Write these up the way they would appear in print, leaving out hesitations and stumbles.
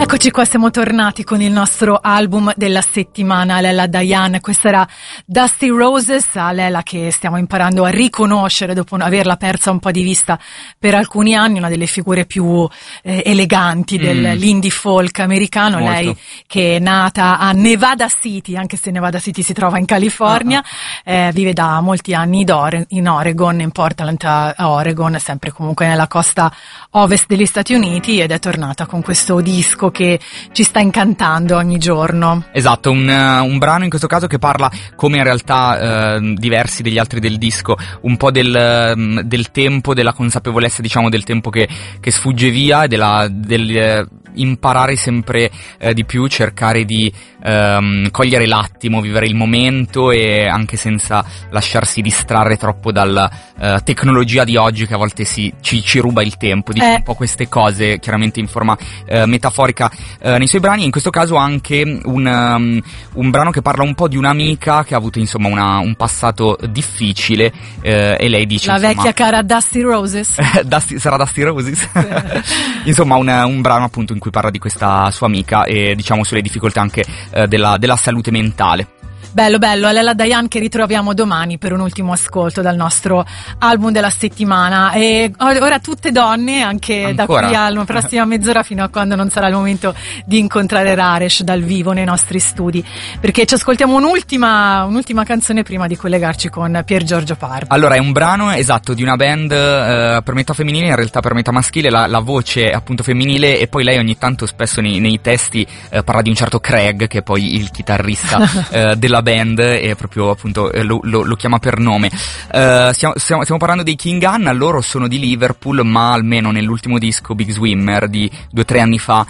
Eccoci qua, siamo tornati con il nostro album della settimana, Lella Diane. Questa era Dusty Roses, a Lella che stiamo imparando a riconoscere dopo averla persa un po' di vista per alcuni anni, una delle figure più eleganti dell'indie folk americano. Molto. Lei che è nata a Nevada City, anche se Nevada City si trova in California, vive da molti anni in Oregon, in Portland, Oregon, sempre comunque nella costa ovest degli Stati Uniti, ed è tornata con questo disco che ci sta incantando ogni giorno. Esatto, un brano in questo caso che parla, come in realtà diversi degli altri del disco, un po' del tempo, della consapevolezza, diciamo, del tempo che sfugge via, e del imparare sempre di più, cercare di cogliere l'attimo, vivere il momento, e anche senza lasciarsi distrarre troppo dalla tecnologia di oggi, che a volte ci ruba il tempo. Dice un po' queste cose chiaramente in forma metaforica nei suoi brani. In questo caso anche un brano che parla un po' di un'amica che ha avuto, insomma, un passato difficile, e lei dice, la insomma, vecchia cara Dusty Roses. sarà Dusty Roses? Insomma, un brano appunto in cui parla di questa sua amica e, diciamo, sulle difficoltà anche della salute mentale. Bello, bello, Lella Diane che ritroviamo domani per un ultimo ascolto dal nostro album della settimana. E ora tutte donne, anche ancora? Da qui alla prossima mezz'ora, fino a quando non sarà il momento di incontrare Raresh dal vivo nei nostri studi, perché ci ascoltiamo un'ultima canzone prima di collegarci con Pier Giorgio Pardi. Allora, è un brano, esatto, di una band per metà femminile, in realtà per metà maschile, la voce è appunto femminile, e poi lei ogni tanto, spesso nei testi, parla di un certo Craig, che è poi il chitarrista della band, e proprio appunto lo chiama per nome. Stiamo parlando dei King Gunn. Loro sono di Liverpool, ma almeno nell'ultimo disco Big Swimmer di 2 o 3 anni fa,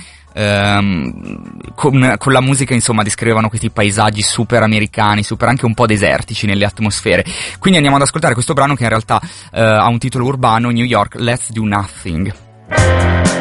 con la musica, insomma, descrivevano questi paesaggi super americani, super anche un po' desertici nelle atmosfere. Quindi andiamo ad ascoltare questo brano che in realtà ha un titolo urbano, New York, Let's Do Nothing.